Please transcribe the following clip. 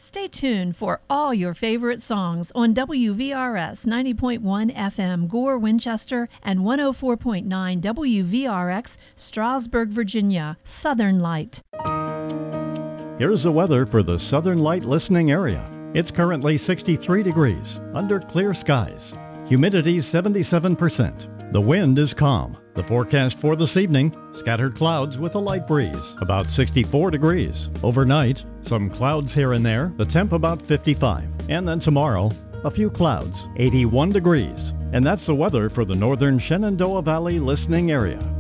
Stay tuned for all your favorite songs on WVRS 90.1 FM Gore, Winchester, and 104.9 WVRX Strasburg, Virginia. Southern Light. Here's the weather for the Southern Light listening area. It's currently 63 degrees under clear skies. Humidity 77%. The wind is calm. The forecast for this evening, scattered clouds with a light breeze, about 64 degrees. Overnight, some clouds here and there, the temp about 55. And then tomorrow, a few clouds, 81 degrees. And that's the weather for the northern Shenandoah Valley listening area.